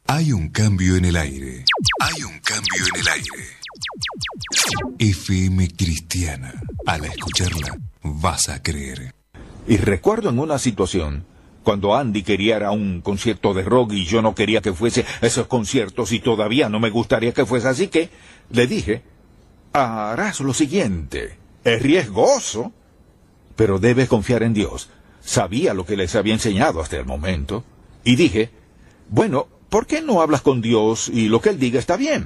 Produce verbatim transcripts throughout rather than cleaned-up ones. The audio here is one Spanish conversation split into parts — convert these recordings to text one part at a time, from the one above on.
Hay un cambio en el aire. Hay un cambio en el aire. F M Cristiana. Al escucharla, vas a creer. Y recuerdo en una situación, cuando Andy quería ir a un concierto de rock y yo no quería que fuese a esos conciertos y todavía no me gustaría que fuese así, que le dije, harás lo siguiente, es riesgoso, pero debes confiar en Dios. Sabía lo que les había enseñado hasta el momento. Y dije, bueno, ¿por qué no hablas con Dios y lo que Él diga está bien?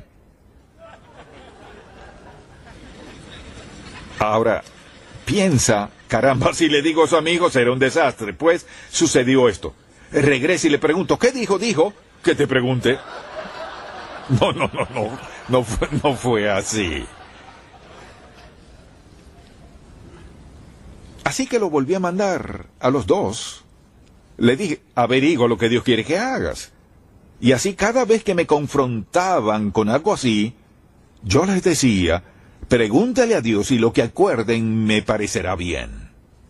Ahora, piensa, caramba, si le digo a su amigo será un desastre. Pues sucedió esto. Regreso y le pregunto, ¿qué dijo? Dijo, que te pregunte. No, no, no, no, no fue, no fue así. Así que lo volví a mandar a los dos. Le dije, averigua lo que Dios quiere que hagas. Y así cada vez que me confrontaban con algo así, yo les decía, pregúntale a Dios y lo que acuerden me parecerá bien.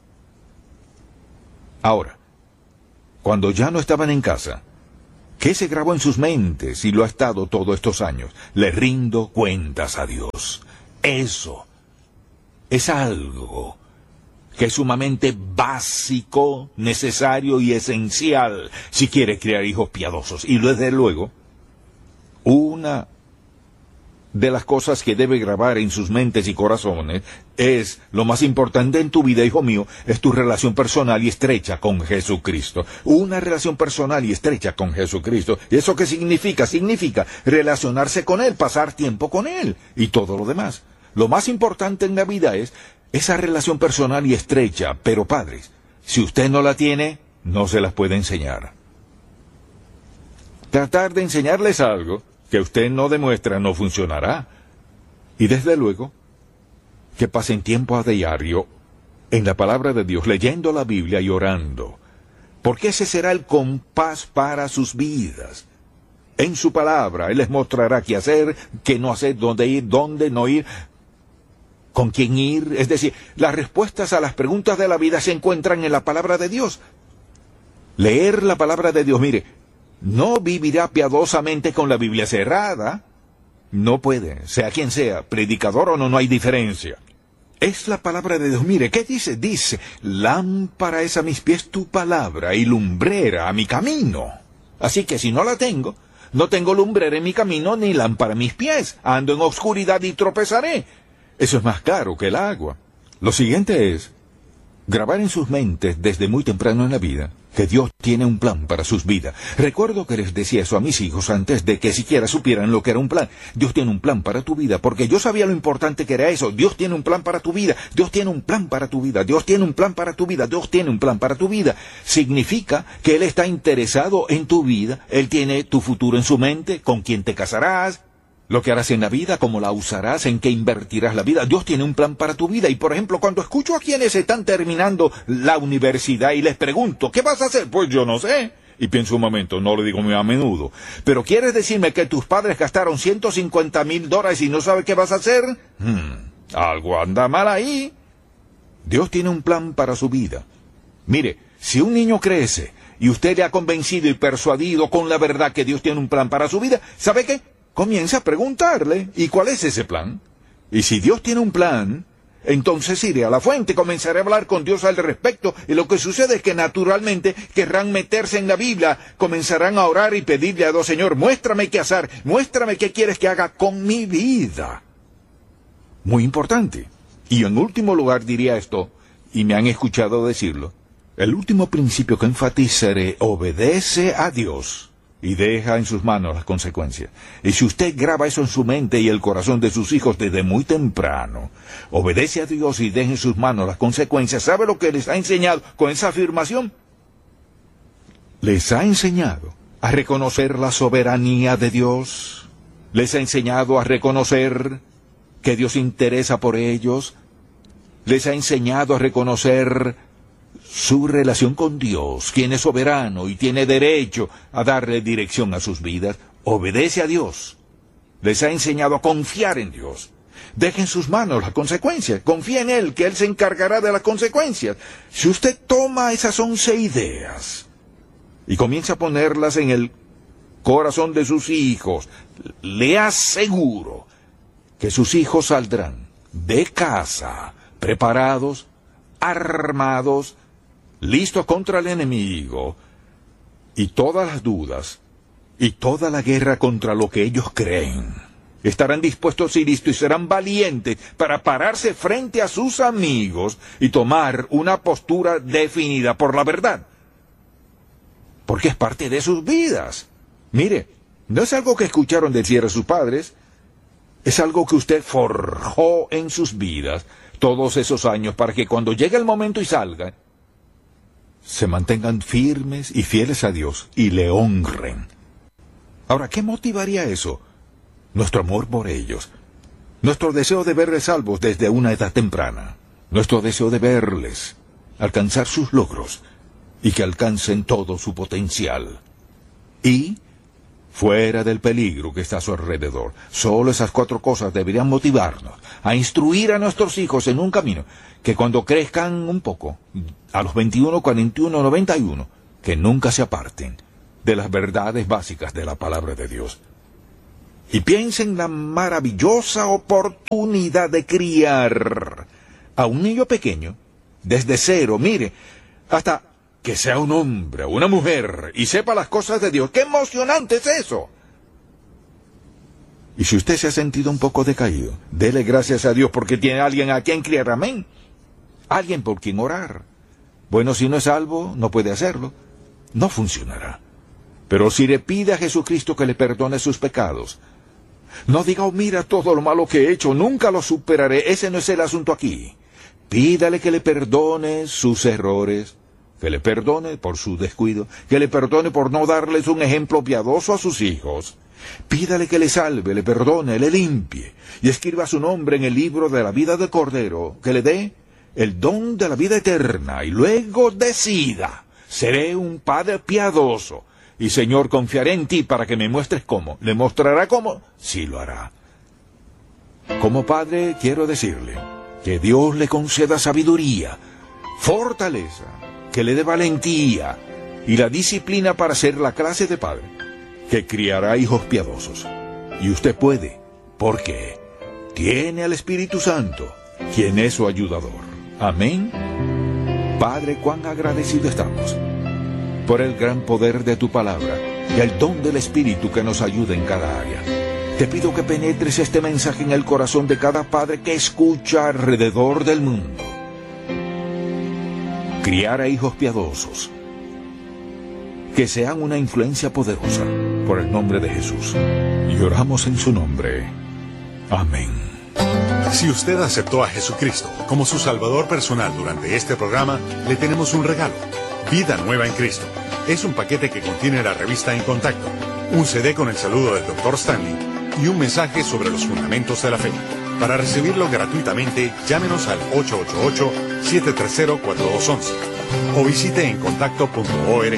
Ahora, cuando ya no estaban en casa, ¿qué se grabó en sus mentes y lo ha estado todos estos años? Le rindo cuentas a Dios. Eso es algo que es sumamente básico, necesario y esencial si quiere criar hijos piadosos. Y desde luego, una de las cosas que debe grabar en sus mentes y corazones es, lo más importante en tu vida, hijo mío, es tu relación personal y estrecha con Jesucristo. Una relación personal y estrecha con Jesucristo. ¿Y eso qué significa? Significa relacionarse con Él, pasar tiempo con Él y todo lo demás. Lo más importante en la vida es esa relación personal y estrecha, pero padres, si usted no la tiene, no se las puede enseñar. Tratar de enseñarles algo que usted no demuestra no funcionará. Y desde luego, que pasen tiempo a diario en la palabra de Dios, leyendo la Biblia y orando, porque ese será el compás para sus vidas. En su palabra, Él les mostrará qué hacer, qué no hacer, dónde ir, dónde no ir, con quién ir. Es decir, las respuestas a las preguntas de la vida se encuentran en la palabra de Dios. Leer la palabra de Dios, mire, no vivirá piadosamente con la Biblia cerrada. No puede, sea quien sea, predicador o no, no hay diferencia. Es la palabra de Dios. Mire, ¿qué dice? Dice, lámpara es a mis pies tu palabra y lumbrera a mi camino. Así que si no la tengo, no tengo lumbrera en mi camino ni lámpara a mis pies. Ando en oscuridad y tropezaré. Eso es más caro que el agua. Lo siguiente es grabar en sus mentes desde muy temprano en la vida que Dios tiene un plan para sus vidas. Recuerdo que les decía eso a mis hijos antes de que siquiera supieran lo que era un plan. Dios tiene un plan para tu vida, porque yo sabía lo importante que era eso. Dios tiene un plan para tu vida, Dios tiene un plan para tu vida, Dios tiene un plan para tu vida, Dios tiene un plan para tu vida. Significa que Él está interesado en tu vida, Él tiene tu futuro en su mente, con quién te casarás, lo que harás en la vida, cómo la usarás, en qué invertirás la vida. Dios tiene un plan para tu vida. Y por ejemplo, cuando escucho a quienes están terminando la universidad y les pregunto, ¿qué vas a hacer? Pues yo no sé. Y pienso un momento, no lo digo muy a menudo. Pero ¿quieres decirme que tus padres gastaron ciento cincuenta mil dólares y no sabes qué vas a hacer? Hmm, algo anda mal ahí. Dios tiene un plan para su vida. Mire, si un niño crece y usted le ha convencido y persuadido con la verdad que Dios tiene un plan para su vida, ¿sabe qué? Comienza a preguntarle, ¿y cuál es ese plan? Y si Dios tiene un plan, entonces iré a la fuente, comenzaré a hablar con Dios al respecto, y lo que sucede es que naturalmente querrán meterse en la Biblia, comenzarán a orar y pedirle a Dios, Señor, muéstrame qué hacer, muéstrame qué quieres que haga con mi vida. Muy importante. Y en último lugar diría esto, y me han escuchado decirlo, el último principio que enfatizaré, obedece a Dios y deja en sus manos las consecuencias. Y si usted graba eso en su mente y el corazón de sus hijos desde muy temprano, obedece a Dios y deja en sus manos las consecuencias, ¿sabe lo que les ha enseñado con esa afirmación? Les ha enseñado a reconocer la soberanía de Dios, les ha enseñado a reconocer que Dios se interesa por ellos, les ha enseñado a reconocer su relación con Dios, quien es soberano y tiene derecho a darle dirección a sus vidas. Obedece a Dios. Les ha enseñado a confiar en Dios. Deje en sus manos las consecuencias. Confía en Él, que Él se encargará de las consecuencias. Si usted toma esas once ideas y comienza a ponerlas en el corazón de sus hijos, le aseguro que sus hijos saldrán de casa preparados, armados, listos contra el enemigo, y todas las dudas y toda la guerra contra lo que ellos creen. Estarán dispuestos y listos y serán valientes para pararse frente a sus amigos y tomar una postura definida por la verdad. Porque es parte de sus vidas. Mire, no es algo que escucharon decir a sus padres, es algo que usted forjó en sus vidas todos esos años para que cuando llegue el momento y salgan, se mantengan firmes y fieles a Dios y le honren. Ahora, ¿qué motivaría eso? Nuestro amor por ellos, nuestro deseo de verles salvos desde una edad temprana, nuestro deseo de verles alcanzar sus logros y que alcancen todo su potencial. Y, fuera del peligro que está a su alrededor, solo esas cuatro cosas deberían motivarnos a instruir a nuestros hijos en un camino que cuando crezcan un poco, a los veintiuno, cuarenta y uno, noventa y uno, que nunca se aparten de las verdades básicas de la palabra de Dios. Y piensen en la maravillosa oportunidad de criar a un niño pequeño desde cero, mire, hasta que sea un hombre o una mujer y sepa las cosas de Dios. ¡Qué emocionante es eso! Y si usted se ha sentido un poco decaído, dele gracias a Dios porque tiene alguien a quien criar, amén. Alguien por quien orar. Bueno, si no es salvo, no puede hacerlo. No funcionará. Pero si le pide a Jesucristo que le perdone sus pecados, no diga, oh, mira todo lo malo que he hecho, nunca lo superaré. Ese no es el asunto aquí. Pídale que le perdone sus errores, que le perdone por su descuido, que le perdone por no darles un ejemplo piadoso a sus hijos. Pídale que le salve, le perdone, le limpie, y escriba su nombre en el libro de la vida del Cordero, que le dé el don de la vida eterna, y luego decida, seré un padre piadoso, y Señor, confiaré en ti para que me muestres cómo. ¿Le mostrará cómo? Sí lo hará. Como padre, quiero decirle que Dios le conceda sabiduría, fortaleza, que le dé valentía y la disciplina para ser la clase de padre que criará hijos piadosos. Y usted puede, porque tiene al Espíritu Santo, quien es su ayudador. Amén. Padre, cuán agradecido estamos por el gran poder de tu palabra y el don del Espíritu que nos ayuda en cada área. Te pido que penetres este mensaje en el corazón de cada padre que escucha alrededor del mundo. Criar a hijos piadosos, que sean una influencia poderosa, por el nombre de Jesús. Y oramos en su nombre. Amén. Si usted aceptó a Jesucristo como su Salvador personal durante este programa, le tenemos un regalo. Vida Nueva en Cristo. Es un paquete que contiene la revista En Contacto, un C D con el saludo del doctor Stanley y un mensaje sobre los fundamentos de la fe. Para recibirlo gratuitamente, llámenos al ocho ocho ocho, siete tres cero, cuatro dos uno uno o visite en contacto punto org.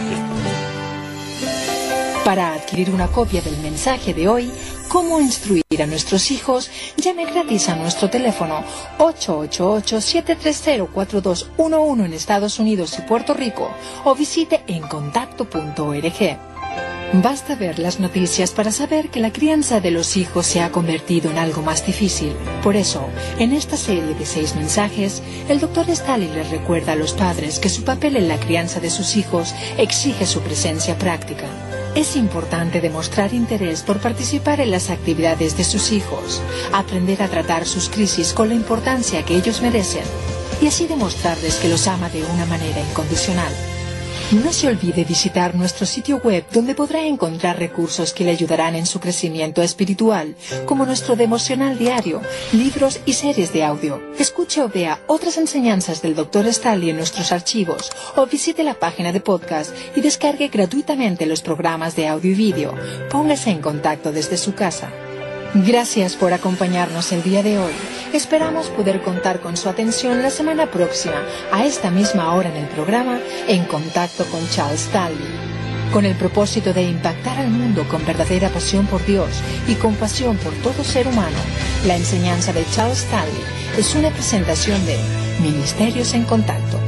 Para adquirir una copia del mensaje de hoy, Cómo instruir a nuestros hijos, llame gratis a nuestro teléfono ocho ocho ocho, siete tres cero, cuatro dos uno uno en Estados Unidos y Puerto Rico o visite en contacto punto org. Basta ver las noticias para saber que la crianza de los hijos se ha convertido en algo más difícil. Por eso, en esta serie de seis mensajes, el doctor Stanley les recuerda a los padres que su papel en la crianza de sus hijos exige su presencia práctica. Es importante demostrar interés por participar en las actividades de sus hijos, aprender a tratar sus crisis con la importancia que ellos merecen y así demostrarles que los ama de una manera incondicional. No se olvide visitar nuestro sitio web donde podrá encontrar recursos que le ayudarán en su crecimiento espiritual, como nuestro devocional diario, libros y series de audio. Escuche o vea otras enseñanzas del doctor Stanley en nuestros archivos o visite la página de podcast y descargue gratuitamente los programas de audio y vídeo. Póngase en contacto desde su casa. Gracias por acompañarnos el día de hoy. Esperamos poder contar con su atención la semana próxima, a esta misma hora en el programa En Contacto con Charles Stanley. Con el propósito de impactar al mundo con verdadera pasión por Dios y compasión por todo ser humano, la enseñanza de Charles Stanley es una presentación de Ministerios en Contacto.